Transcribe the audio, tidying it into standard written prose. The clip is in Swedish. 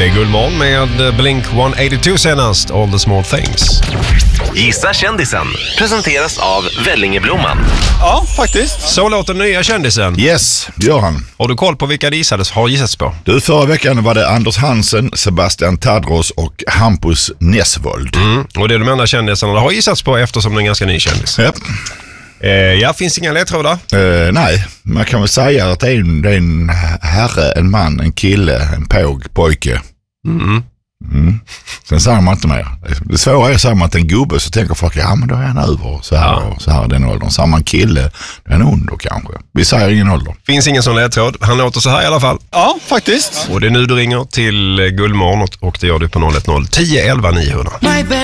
Det är Guldmorgon med Blink 182 senast, All the small things. Gissa kändisen presenteras av Vellingeblomman. Ja, faktiskt. Så låter nya kändisen. Yes, gör han. Har du koll på vilka det har gissats på? Du, förra veckan var det Anders Hansen, Sebastian Tadros och Hampus Nessvold. Och det är de enda kändisarna det har gissats på eftersom det är en ganska ny kändis. Yep. Ja, finns inga ledtrådar? Nej, man kan väl säga att det är en herre, en man, en kille, en pojke. Sen säger man inte mer. Det svåra är att säga att en gubbe så tänker folk, ja men då är han över så här den åldern. Samma en kille, då är han under kanske. Vi säger ingen ålder. Finns ingen sån ledtråd. Han låter så här i alla fall. Ja, faktiskt. Och det är nu du ringer till Guldmorgon och det gör du på 010 11 900.